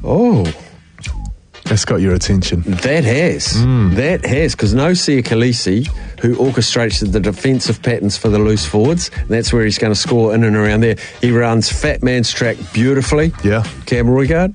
Oh. That's got your attention. That has, because Nosea Khaleesi, who orchestrates the defensive patterns for the loose forwards, that's where he's going to score in and around there. He runs Fat Man's track beautifully. Yeah. Cam Roigard.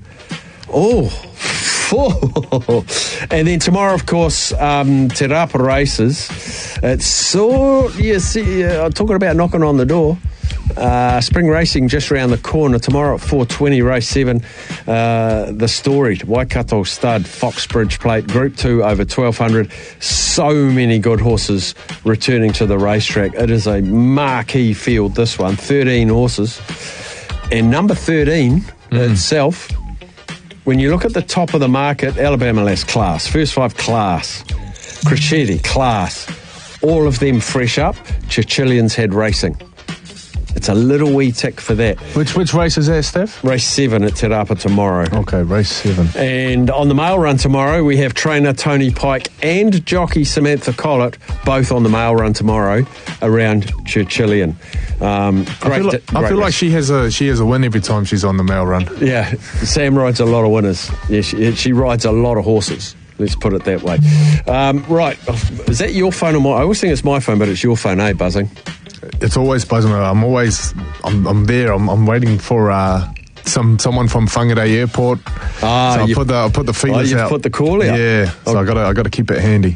And then tomorrow, of course, Te Rapa races. It's talking about knocking on the door. Spring racing just around the corner tomorrow at 4:20, race 7. The Storied Waikato Stud Foxbridge Plate Group 2 over 1,200. So many good horses returning to the racetrack. It is a marquee field, this one. 13 horses. And number 13 itself, when you look at the top of the market, Alabama Lass class, First 5 class, Crescetti class, all of them fresh up. Chichilians had racing. It's a little wee tick for that. Which race is that, Steph? Race 7 at Te Rapa tomorrow. Okay, race 7. And on the mail run tomorrow, we have trainer Tony Pike and jockey Samantha Collett, both on the mail run tomorrow around Churchillian. I feel like she has a win every time she's on the mail run. Yeah, Sam rides a lot of winners. Yeah, she rides a lot of horses. Let's put it that way. Right, is that your phone or my? I always think it's my phone, but it's your phone, buzzing? It's always buzzing. I'm there. I'm waiting for someone from Whangarei Airport. So I put the feelers out. You put the call out. Yeah. So I got to keep it handy.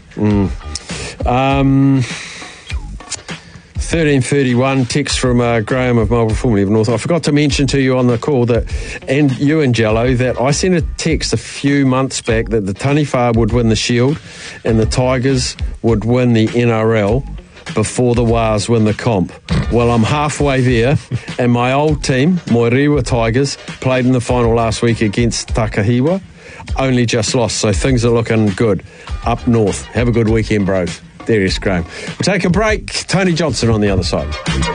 1331 text from Graham of Marlborough, formerly of North. I forgot to mention to you on the call that, and you and Jello, that I sent a text a few months back that the Taniwha would win the Shield and the Tigers would win the NRL before the Wars win the comp. Well, I'm halfway there, and my old team, Moerewa Tigers, played in the final last week against Takahiwa, only just lost, so things are looking good up north. Have a good weekend, bros. There is Graham. We'll take a break. Tony Johnson on the other side.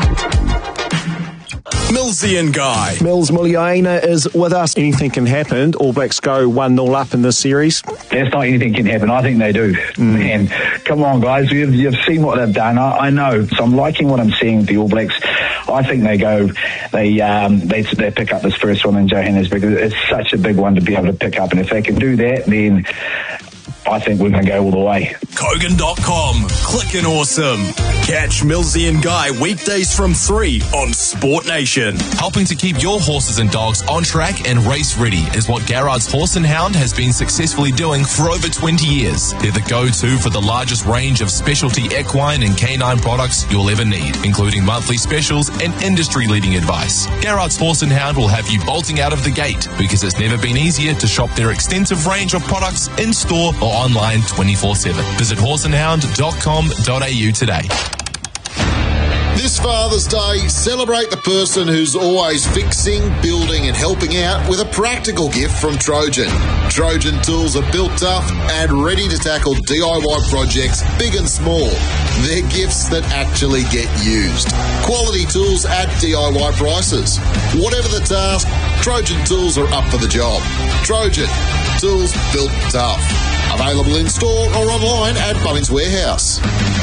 Millsy and Guy. Mills Muliaina is with us. Anything can happen. All Blacks go 1-0 up in this series. There's not anything can happen. I think they do. Man, come on, guys. You've seen what they've done. I know. So I'm liking what I'm seeing with the All Blacks. I think they pick up this first one in Johannesburg. It's such a big one to be able to pick up. And if they can do that, then I think we're going to go all the way. Kogan.com. Clickin' awesome. Catch Millsy and Guy weekdays from 3 on Sport Nation. Helping to keep your horses and dogs on track and race ready is what Garrard's Horse and Hound has been successfully doing for over 20 years. They're the go-to for the largest range of specialty equine and canine products you'll ever need, including monthly specials and industry-leading advice. Garrard's Horse and Hound will have you bolting out of the gate because it's never been easier to shop their extensive range of products in-store or online 24/7. Visit horseandhound.com.au today. This Father's Day, celebrate the person who's always fixing, building and helping out with a practical gift from Trojan. Trojan tools are built tough and ready to tackle DIY projects big and small. They're gifts that actually get used. Quality tools at DIY prices. Whatever the task, Trojan tools are up for the job. Trojan, tools built tough. Available in store or online at Bunnings Warehouse.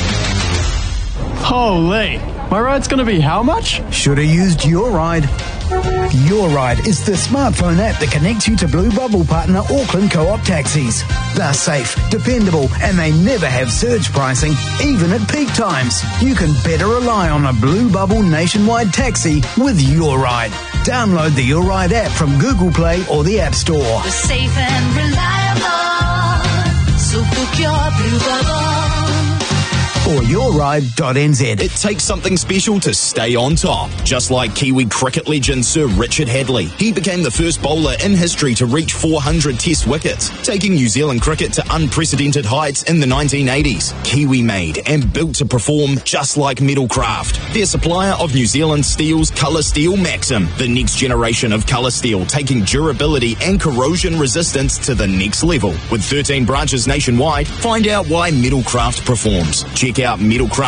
Holy, my ride's going to be how much? Should have used Your Ride. Your Ride is the smartphone app that connects you to Blue Bubble partner Auckland Co-op taxis. They're safe, dependable, and they never have surge pricing, even at peak times. You can better rely on a Blue Bubble nationwide taxi with Your Ride. Download the Your Ride app from Google Play or the App Store. We're safe and reliable, so book your Blue Bubble. Or yourride.nz. It takes something special to stay on top. Just like Kiwi cricket legend Sir Richard Hadley. He became the first bowler in history to reach 400 test wickets, taking New Zealand cricket to unprecedented heights in the 1980s. Kiwi made and built to perform just like Metalcraft. Their supplier of New Zealand Steel's Colour Steel Maxim, the next generation of colour steel, taking durability and corrosion resistance to the next level. With 13 branches nationwide, find out why Metalcraft performs. Check out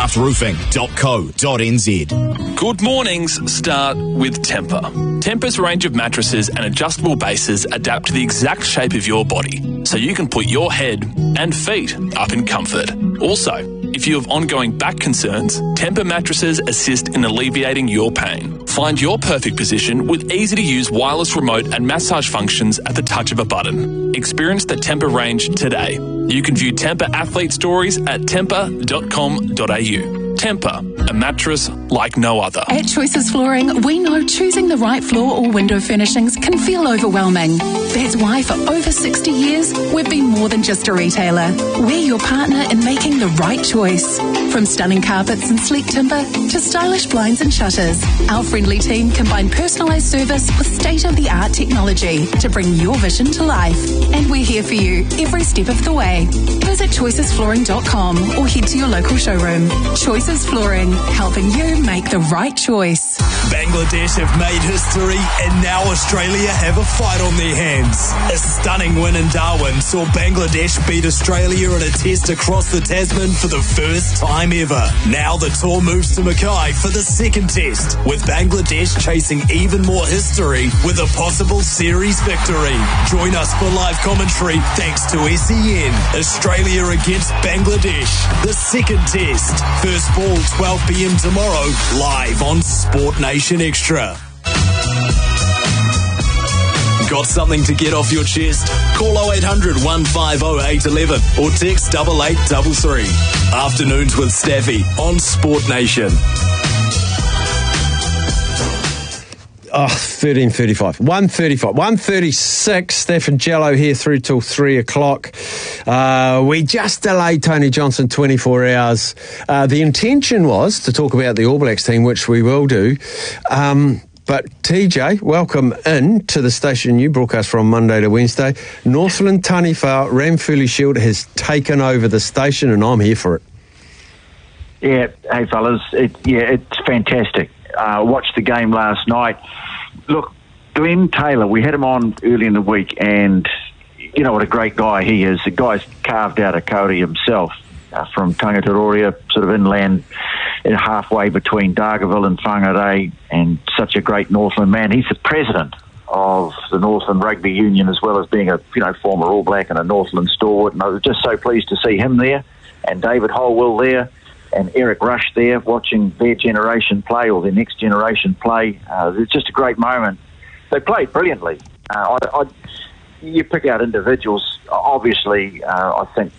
metalcraftroofing.co.nz. Good mornings start with Temper. Temper's range of mattresses and adjustable bases adapt to the exact shape of your body, so you can put your head and feet up in comfort. Also, If you have ongoing back concerns, Tempur mattresses assist in alleviating your pain. Find your perfect position with easy-to-use wireless remote and massage functions at the touch of a button. Experience the Tempur range today. You can view Tempur athlete stories at tempur.com.au. Tempur, a mattress like no other. At Choices Flooring, we know choosing the right floor or window furnishings can feel overwhelming. That's why for over 60 years, we've been more than just a retailer. We're your partner in making the right choice. From stunning carpets and sleek timber to stylish blinds and shutters, our friendly team combine personalised service with state-of-the-art technology to bring your vision to life. And we're here for you every step of the way. Visit choicesflooring.com or head to your local showroom. Choices Flooring, helping you make the right choice. Bangladesh have made history and now Australia have a fight on their hands. A stunning win in Darwin saw Bangladesh beat Australia in a test across the Tasman for the first time ever. Now the tour moves to Mackay for the second test, with Bangladesh chasing even more history with a possible series victory. Join us for live commentary thanks to SEN. Australia against Bangladesh, the second test. First ball 12 p.m. tomorrow, live on Sport Nation Extra. Got something to get off your chest? Call 0800 150 811 or text 8833. Afternoons with Staffy on Sport Nation. 13:35, 1:35, 1:36. Stefan Jello here through till 3 o'clock. We just delayed Tony Johnson 24 hours. The intention was to talk about the All Blacks team, which we will do. But TJ, welcome in to the station you broadcast from Monday to Wednesday. Northland Taniwha Ranfurly Shield has taken over the station, and I'm here for it. Yeah, hey fellas, it's fantastic. Watched the game last night. Look, Glenn Taylor, we had him on early in the week, and you know what a great guy he is. The guy's carved out a Kauri himself from Tangataroria, sort of inland, halfway between Dargaville and Whangarei, and such a great Northland man. He's the president of the Northland Rugby Union, as well as being a former All Black and a Northland stalwart. And I was just so pleased to see him there, and David Holwell there, and Eric Rush there, watching their generation play, or their next generation play. It's just a great moment. They played brilliantly. You pick out individuals. Obviously, I think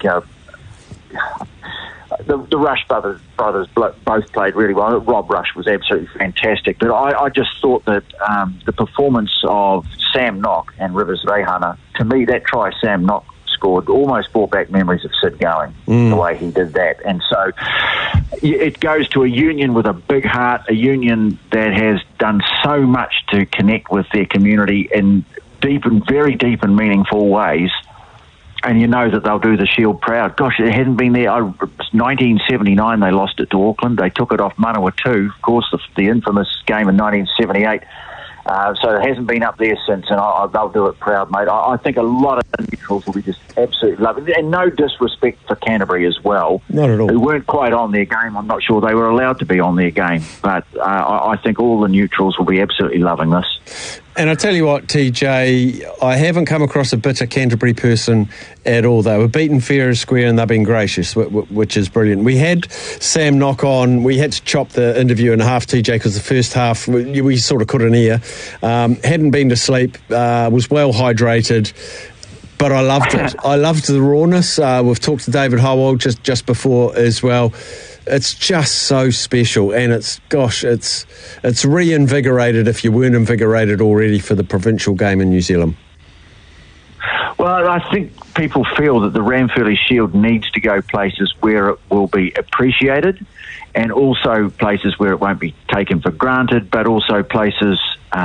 the Rush brothers both played really well. Rob Rush was absolutely fantastic. But I just thought that the performance of Sam Nock and Rivers Rehana, to me, that try Sam Nock scored almost brought back memories of Sid Going, the way he did that. And so it goes to a union with a big heart, a union that has done so much to connect with their community in very deep and meaningful ways. And you know that they'll do the Shield proud. Gosh, it hadn't been there. 1979, they lost it to Auckland. They took it off Manawatu, of course, the infamous game in 1978. So it hasn't been up there since, and they'll do it proud, mate. I think a lot of neutrals will be just absolutely loving it. And no disrespect for Canterbury as well. Not at all. Who weren't quite on their game. I'm not sure they were allowed to be on their game. But I think all the neutrals will be absolutely loving this. And I tell you what, TJ, I haven't come across a bitter Canterbury person at all. They were beaten fair and square, and they've been gracious, which is brilliant. We had Sam Nock on. We had to chop the interview in half, TJ, because the first half we sort of couldn't hear. Hadn't been to sleep, was well hydrated. But I loved it. I loved the rawness. We've talked to David Howell just before as well. It's just so special, and it's reinvigorated if you weren't invigorated already for the provincial game in New Zealand. Well, I think people feel that the Ranfurly Shield needs to go places where it will be appreciated, and also places where it won't be taken for granted, but also places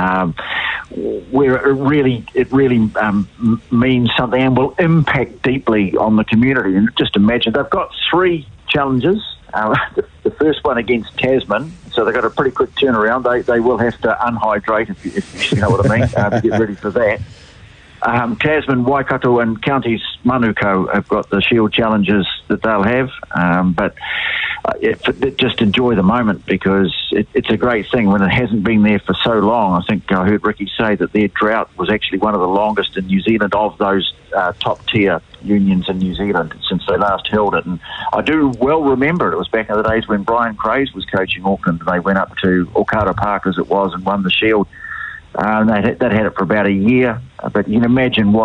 where it really means something and will impact deeply on the community. And just imagine, they've got 3 challenges. The first one against Tasman, so they've got a pretty quick turnaround. They will have to unhydrate, if you know what I mean, to get ready for that. Tasman, Waikato and Counties Manukau have got the Shield challenges that they'll have. But just enjoy the moment, because it's a great thing when it hasn't been there for so long. I think I heard Ricky say that their drought was actually one of the longest in New Zealand of those top-tier unions in New Zealand since they last held it. And I do well remember it was back in the days when Brian Craze was coaching Auckland, and they went up to Okada Park, as it was, and won the Shield. They'd had it for about a year, but you can imagine what